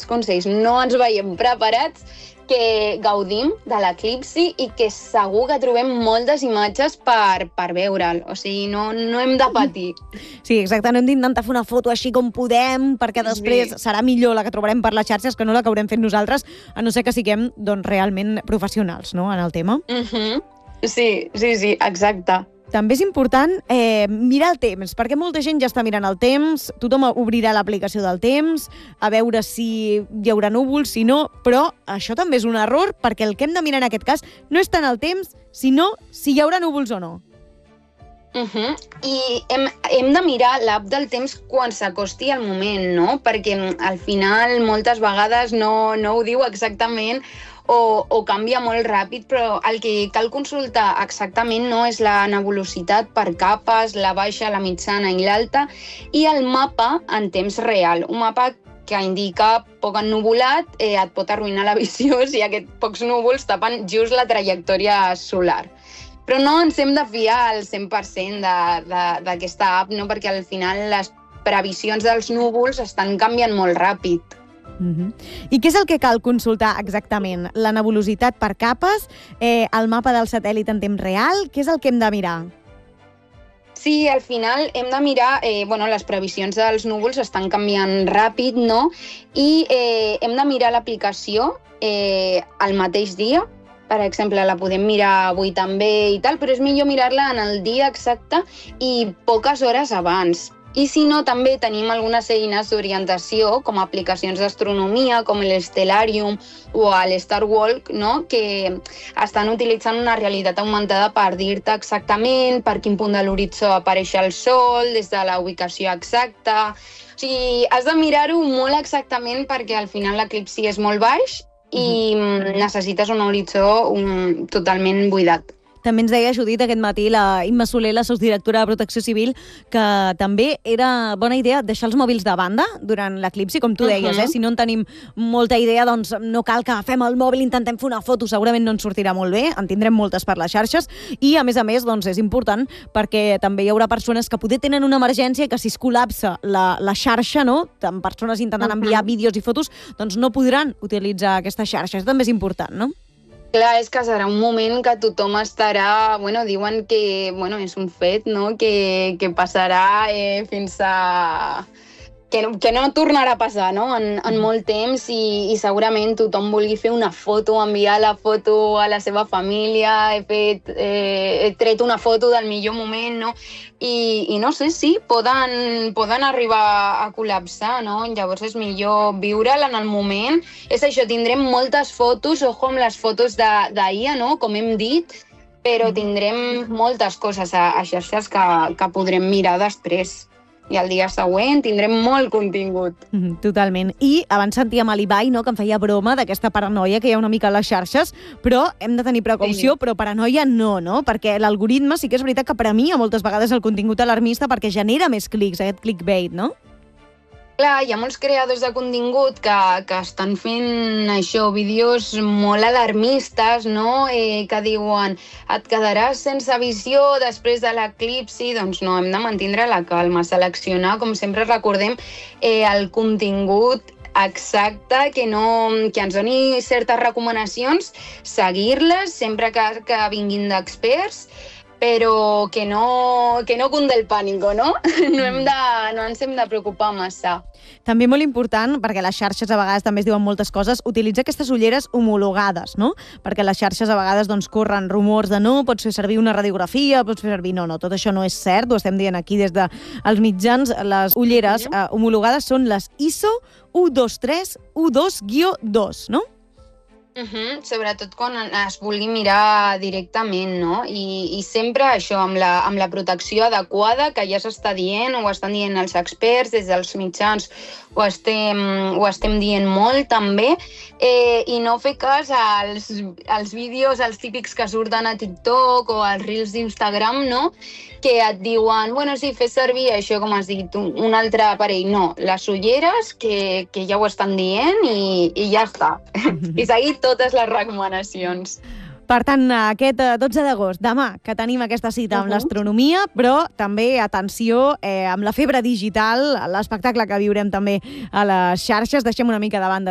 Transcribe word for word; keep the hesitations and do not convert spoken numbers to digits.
consells no ens veiem preparats, que gaudim de l'eclipsi i que segur que trobem moltes imatges per, per veure'l. O sigui, no, no hem de patir. Sí, exacte, no hem d'intentar fer una foto així com podem, perquè després sí. serà millor la que trobarem per les xarxes que no la que haurem fet nosaltres, a no ser que siguem doncs, realment professionals, no?, en el tema. Uh-huh. Sí, sí, sí, exacte. També és important eh, mirar el temps, perquè molta gent ja està mirant el temps, tothom obrirà l'aplicació del temps, a veure si hi haurà núvols, si no, però això també és un error, perquè el que hem de mirar en aquest cas no és tant el temps, sinó si hi haurà núvols o no. Uh-huh. I hem, hem de mirar l'app del temps quan s'acosti el moment, no? Perquè al final moltes vegades no, no ho diu exactament o, o canvia molt ràpid, però el que cal consultar exactament no és la nebulositat per capes, la baixa, la mitjana i l'alta, i el mapa en temps real. Un mapa que indica poc ennuvolat eh, et pot arruïnar la visió si aquests pocs núvols tapen just la trajectòria solar. Però no ens hem de fiar al cent per cent d'aquesta app, no? Perquè al final les previsions dels núvols estan canviant molt ràpid. Uh-huh. I què és el que cal consultar exactament? La nebulositat per capes, eh, el mapa del satèl·lit en temps real? Què és el que hem de mirar? Sí, al final hem de mirar, eh, bueno, les previsions dels núvols estan canviant ràpid, no? I eh, hem de mirar l'aplicació eh, el mateix dia. Per exemple, la podem mirar avui també i tal, però és millor mirar-la en el dia exacte i poques hores abans. I si no, també tenim algunes eines d'orientació, com aplicacions d'astronomia, com l'Stellarium o l'Star Walk, no? Que estan utilitzant una realitat augmentada per dir-te exactament per quin punt de l'horitzó apareix el sol, des de la ubicació exacta. O sigui, has de mirar-ho molt exactament perquè al final l'eclipsi és molt baix i necessites un horitzó un, totalment buidat. També ens deia Judit aquest matí, la Imma Soler, la sotsdirectora de Protecció Civil, que també era bona idea deixar els mòbils de banda durant l'eclipsi, com tu deies, uh-huh. eh? Si no en tenim molta idea, doncs no cal que agafem el mòbil i intentem fer una foto, segurament no ens sortirà molt bé, en tindrem moltes per les xarxes, i a més a més doncs, és important perquè també hi haurà persones que poder tenen una emergència i que si es col·lapsa la, la xarxa, no? Amb persones intentant enviar uh-huh. vídeos i fotos, doncs no podran utilitzar aquesta xarxa. Això també és important, no? Clar, és que serà un moment que tothom estarà... Bueno, diuen que bueno, és un fet, no? Que, que passarà eh, fins a... Que no, que no tornarà a passar, no? En, en molt temps i, i segurament tothom vulgui fer una foto, enviar la foto a la seva família, he, fet, eh, he tret una foto del millor moment, no? I, i no sé, sí, poden, poden arribar a col·lapsar, no? Llavors és millor viure'l en el moment. És això, tindrem moltes fotos, ojo amb les fotos d'ahir, no? Com hem dit, però tindrem moltes coses a, a xarxes que, que podrem mirar després. I el dia següent tindrem molt contingut. Mm, totalment. I abans sentíem a l'Ibai, no?, que em feia broma d'aquesta paranoia que hi ha una mica a les xarxes, però hem de tenir precaució, sí. Però paranoia no, no? Perquè l'algoritme sí que és veritat que premia moltes vegades el contingut alarmista perquè genera més clics, aquest clickbait, no? Clar, hi ha molts creadors de contingut que, que estan fent això, vídeos molt alarmistes, no? Eh, que diuen, et quedaràs sense visió després de l'eclipsi. Doncs no, hem de mantindre la calma, seleccionar, com sempre recordem, eh, el contingut exacte, que, no, que ens doni certes recomanacions, seguir-les sempre que, que vinguin d'experts, però que no, que no cunde el pànico, no? No, hem de, no ens hem de preocupar massa. També molt important, perquè les xarxes a vegades també es diuen moltes coses, utilitzar aquestes ulleres homologades, no? Perquè les xarxes a vegades doncs, corren rumors de no, pots fer servir una radiografia, pots fer servir... No, no, tot això no és cert, ho estem dient aquí des dels mitjans. Les ulleres eh, homologades són les I S O u dos tres u dos guió dos, no? Uh-huh. Sobretot quan es vulgui mirar directament, no? I, i sempre això, amb la, amb la protecció adequada, que ja s'està dient, ho estan dient els experts, des dels mitjans ho estem, ho estem dient molt també, eh, i no fer cas als, als vídeos, als típics que surten a TikTok o als reels d'Instagram, no? Que et diuen, bueno, sí, fes servir això, com has dit, un, un altre aparell. No, les ulleres, que, que ja ho estan dient i, i ja està. I seguir totes les recomanacions. Per tant, aquest dotze d'agost, demà, que tenim aquesta cita amb uh-huh. l'astronomia, però també, atenció, eh, amb la febre digital, l'espectacle que viurem també a les xarxes, deixem una mica de banda